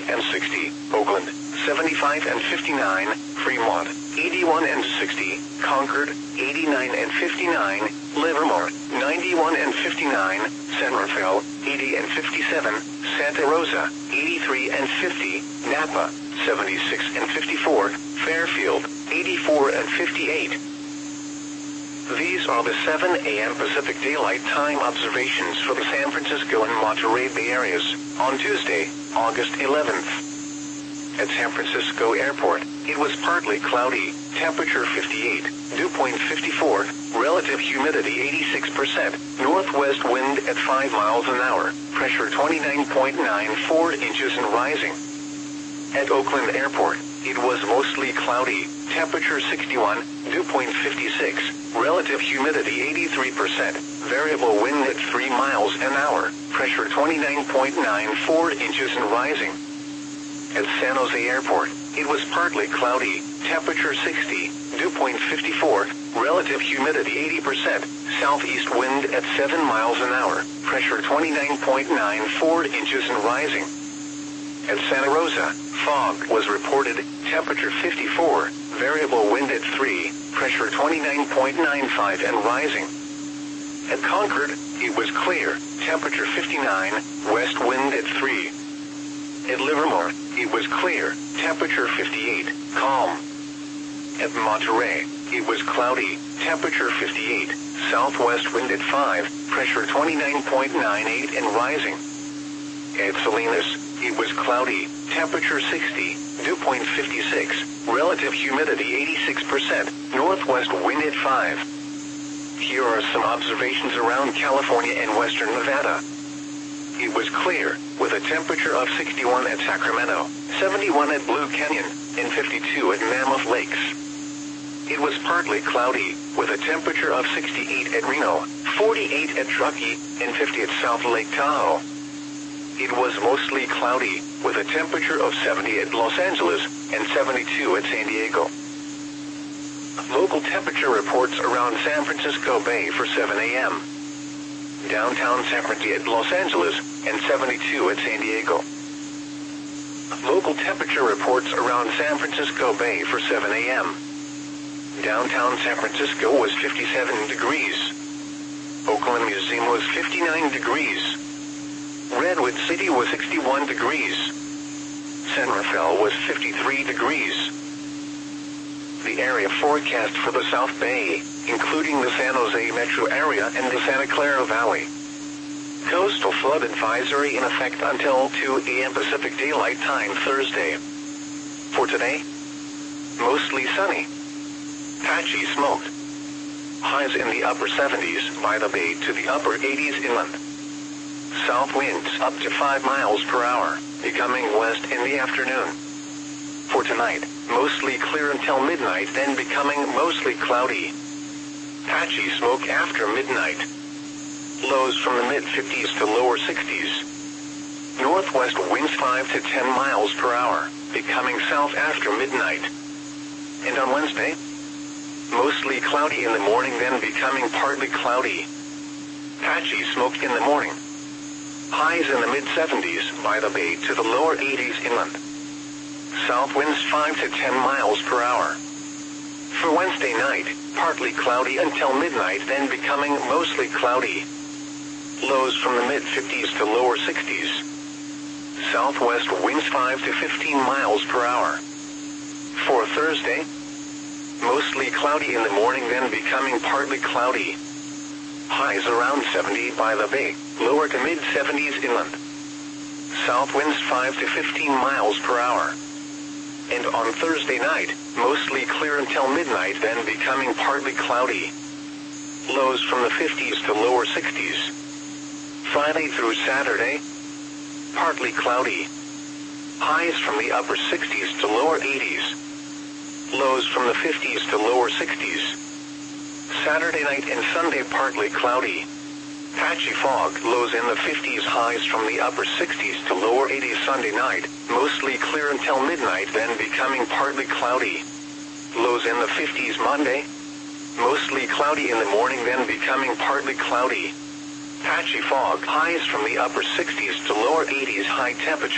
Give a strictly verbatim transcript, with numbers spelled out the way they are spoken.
seventy and sixty. Oakland, seventy-five and fifty-nine. Fremont, eighty-one and sixty. Concord, eighty-nine and fifty-nine. Livermore, ninety-one and fifty-nine. San Rafael, eighty and fifty-seven. Santa Rosa, eighty-three and fifty. Napa, seventy-six and fifty-four. Fairfield, eighty-four and fifty-eight. These are the seven A M Pacific Daylight Time observations for the San Francisco and Monterey Bay areas on Tuesday, August eleventh. At San Francisco Airport, it was partly cloudy, temperature fifty-eight, dew point fifty-four, relative humidity eighty-six percent, northwest wind at five miles an hour, pressure twenty-nine point nine four inches and rising. At Oakland Airport, it was mostly cloudy, temperature sixty-one, dew point fifty-six, relative humidity eighty-three percent, variable wind at three miles an hour, pressure twenty-nine point nine four inches and rising. At San Jose Airport, it was partly cloudy, temperature sixty, dew point fifty-four, relative humidity eighty percent, southeast wind at seven miles an hour, pressure twenty-nine point nine four inches and rising. At Santa Rosa, fog was reported, temperature fifty-four, variable wind at three, pressure twenty-nine point nine five and rising. At Concord, it was clear, temperature fifty-nine, west wind at three. At Livermore, it was clear, temperature fifty-eight, calm. At Monterey, it was cloudy, temperature fifty-eight, southwest wind at five, pressure twenty-nine point nine eight and rising. At Salinas, it was cloudy, temperature sixty, dew point fifty-six, relative humidity eighty-six percent, northwest wind at five. Here are some observations around California and western Nevada. It was clear, with a temperature of sixty-one at Sacramento, seventy-one at Blue Canyon, and fifty-two at Mammoth Lakes. It was partly cloudy, with a temperature of sixty-eight at Reno, forty-eight at Truckee, and fifty at South Lake Tahoe. It was mostly cloudy, with a temperature of seventy at Los Angeles, and seventy-two at San Diego. Local temperature reports around San Francisco Bay for seven A M Downtown San Francisco at Los Angeles, and seventy-two at San Diego. Local temperature reports around San Francisco Bay for seven A M Downtown San Francisco was fifty-seven degrees. Oakland Museum was fifty-nine degrees. Redwood City was sixty-one degrees. San Rafael was fifty-three degrees. The area forecast for the South Bay, including the San Jose metro area and the Santa Clara Valley. Coastal flood advisory in effect until two A M Pacific Daylight Time Thursday. For today, mostly sunny. Patchy smoke. Highs in the upper seventies by the bay to the upper eighties inland. South winds up to five miles per hour, becoming west in the afternoon. For tonight, mostly clear until midnight, then becoming mostly cloudy. Patchy smoke after midnight. Lows from the mid fifties to lower sixties. Northwest winds five to ten miles per hour, becoming south after midnight. And on Wednesday, mostly cloudy in the morning, then becoming partly cloudy. Patchy smoke in the morning. Highs in the mid seventies by the bay to the lower eighties inland. South winds five to ten miles per hour. For Wednesday night, partly cloudy until midnight, then becoming mostly cloudy. Lows from the mid fifties to lower sixties. Southwest winds five to fifteen miles per hour. For Thursday, mostly cloudy in the morning, then becoming partly cloudy. Highs around seventy by the bay, lower to mid seventies inland. South winds five to fifteen miles per hour. And on Thursday night, mostly clear until midnight, then becoming partly cloudy. Lows from the fifties to lower sixties. Friday through Saturday, partly cloudy. Highs from the upper sixties to lower eighties. Lows from the fifties to lower sixties. Saturday night and Sunday partly cloudy. Patchy fog, lows in the fifties, highs from the upper sixties to lower eighties Sunday night, mostly clear until midnight, then becoming partly cloudy. Lows in the fifties Monday, mostly cloudy in the morning, then becoming partly cloudy. Patchy fog, highs from the upper sixties to lower eighties, high temperature.